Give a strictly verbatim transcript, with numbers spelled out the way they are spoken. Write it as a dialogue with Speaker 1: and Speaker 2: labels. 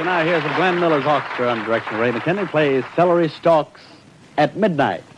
Speaker 1: So now here's the Glenn Miller's Orchestra under direction of Ray McKinley plays Celery Stalks at Midnight.